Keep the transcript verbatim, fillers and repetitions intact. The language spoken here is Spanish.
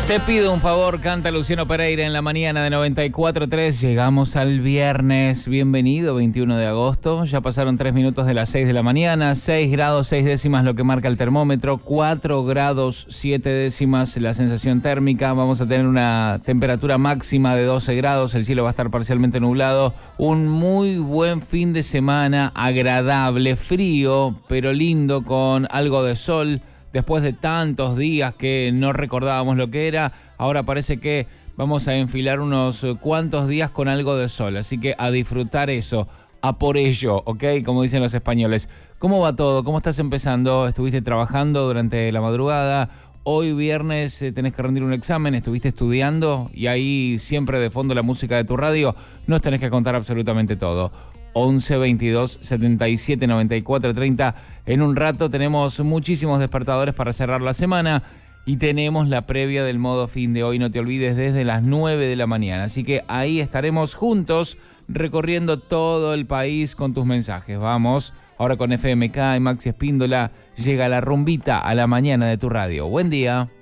Te pido un favor, canta Luciano Pereira en la mañana de noventa y cuatro punto tres. Llegamos al viernes. Bienvenido, veintiuno de agosto. Ya pasaron tres minutos de las seis de la mañana. seis grados, seis décimas lo que marca el termómetro. cuatro grados, siete décimas la sensación térmica. Vamos a tener una temperatura máxima de doce grados. El cielo va a estar parcialmente nublado. Un muy buen fin de semana, agradable, frío, pero lindo, con algo de sol. Después de tantos días que no recordábamos lo que era, ahora parece que vamos a enfilar unos cuantos días con algo de sol. Así que a disfrutar eso, a por ello, ¿ok? Como dicen los españoles. ¿Cómo va todo? ¿Cómo estás empezando? ¿Estuviste trabajando durante la madrugada? Hoy viernes eh, tenés que rendir un examen, estuviste estudiando y ahí siempre de fondo la música de tu radio. Nos tenés que contar absolutamente todo. once, veintidós, setenta y siete, noventa y cuatro, treinta. En un rato tenemos muchísimos despertadores para cerrar la semana y tenemos la previa del modo fin de hoy, no te olvides, desde las nueve de la mañana. Así que ahí estaremos juntos recorriendo todo el país con tus mensajes. Vamos, ahora con F M K y Maxi Espíndola llega la rumbita a la mañana de tu radio. Buen día.